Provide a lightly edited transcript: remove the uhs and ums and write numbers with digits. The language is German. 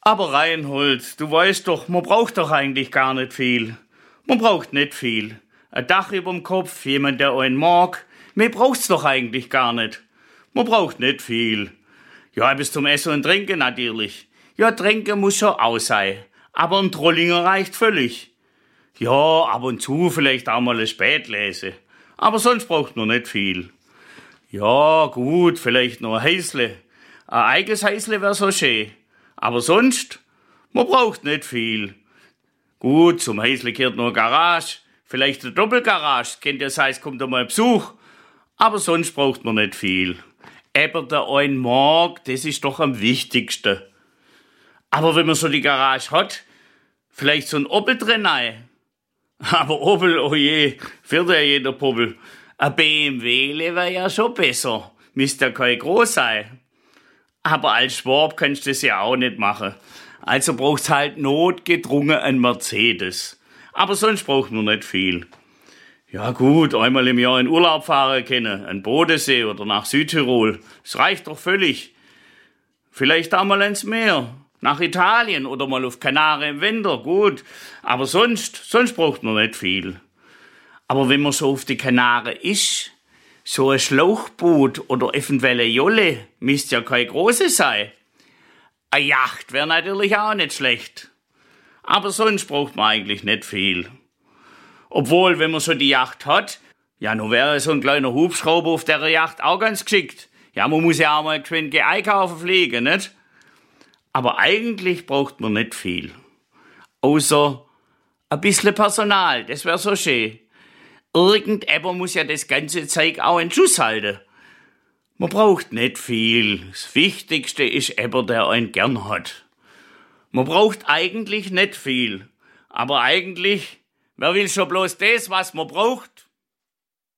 Aber Reinhold, du weißt doch, man braucht doch eigentlich gar nicht viel. Man braucht nicht viel. Ein Dach überm Kopf, jemand, der einen mag. Mehr braucht's doch eigentlich gar nicht. Man braucht nicht viel. Ja, bis zum Essen und Trinken natürlich. Ja, Trinken muss schon aus sein. Aber ein Trollinger reicht völlig. Ja, ab und zu vielleicht auch mal ein Spätlese. Aber sonst braucht man nicht viel. Ja, gut, vielleicht noch ein Häusle. Ein eigenes Häusle wär so schön. Aber sonst, man braucht nicht viel. Gut, zum Häusle gehört noch eine Garage. Vielleicht eine Doppelgarage. Kennt ihr, das heißt, kommt da mal Besuch. Aber sonst braucht man nicht viel. Aber der ein mag, das ist doch am wichtigsten. Aber wenn man so die Garage hat, vielleicht so ein Opel drin rein. Aber Opel, oh je, fährt ja jeder Popel. Ein BMW wäre ja schon besser. Müsste ja kein groß sein. Aber als Schwab kannst du das ja auch nicht machen. Also braucht's halt notgedrungen einen Mercedes. Aber sonst braucht man nicht viel. Ja gut, einmal im Jahr in Urlaub fahren können, an Bodensee oder nach Südtirol. Das reicht doch völlig. Vielleicht auch mal ins Meer, nach Italien oder mal auf Kanaren im Winter, gut. Aber sonst braucht man nicht viel. Aber wenn man so auf die Kanaren ist, so ein Schlauchboot oder eventuell eine Jolle, müsste ja kein großes sein. Eine Yacht wäre natürlich auch nicht schlecht. Aber sonst braucht man eigentlich nicht viel. Obwohl, wenn man so die Yacht hat, ja, nun wäre so ein kleiner Hubschrauber auf der Yacht auch ganz geschickt. Ja, man muss ja auch mal geschwind einkaufen fliegen, nicht? Aber eigentlich braucht man nicht viel. Außer ein bisschen Personal, das wäre so schön. Irgendjemand muss ja das ganze Zeug auch in Schuss halten. Man braucht nicht viel. Das Wichtigste ist jemand, der einen gern hat. Man braucht eigentlich nicht viel. Aber eigentlich, wer will schon bloß das, was man braucht?